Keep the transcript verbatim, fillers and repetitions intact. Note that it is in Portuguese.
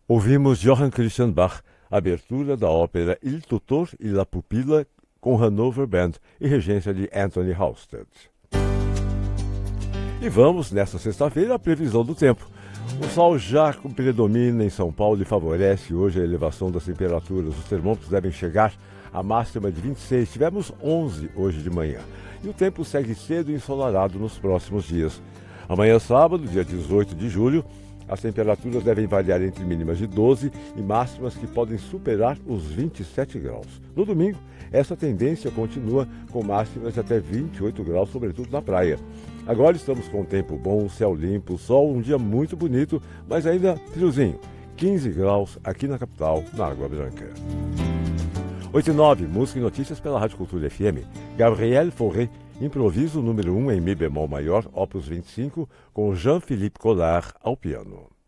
Ouvimos Johann Christian Bach, abertura da ópera Il Tutor e La Pupilla, com Hannover Band e regência de Anthony Halstead. E vamos, nesta sexta-feira, à previsão do tempo. O sol já predomina em São Paulo e favorece hoje a elevação das temperaturas. Os termômetros devem chegar à máxima de vinte e seis. Tivemos onze hoje de manhã. E o tempo segue cedo e ensolarado nos próximos dias. Amanhã, sábado, dia dezoito de julho, as temperaturas devem variar entre mínimas de doze e máximas que podem superar os vinte e sete graus. No domingo, essa tendência continua com máximas de até vinte e oito graus, sobretudo na praia. Agora estamos com um tempo bom, céu limpo, sol, um dia muito bonito, mas ainda friozinho. quinze graus aqui na capital, na Água Branca. oito e nove, música e notícias pela Rádio Cultura F M. Gabriel Fauré, improviso número um em Mi bemol maior, opus vinte e cinco, com Jean-Philippe Collard ao piano.